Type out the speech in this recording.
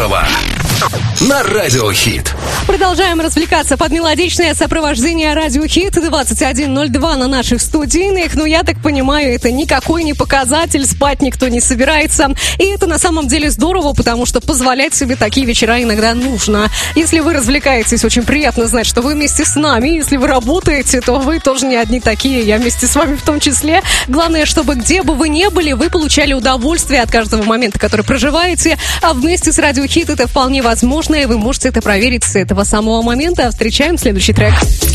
здорово на Радио Хит. Продолжаем развлекаться под мелодичное сопровождение Радио Хит 21:02 на наших студийных. Но я так понимаю, это никакой не показатель, спать никто не собирается. И это на самом деле здорово, потому что позволять себе такие вечера иногда нужно. Если вы развлекаетесь, очень приятно знать, что вы вместе с нами. Если вы работаете, то вы тоже не одни такие, я вместе с вами в том числе. Главное, чтобы где бы вы ни были, вы получали удовольствие от каждого момента, который проживаете. А вместе с Радио Хит это вполне возможно, и вы можете это проверить с этого самого момента. Встречаем следующий трек.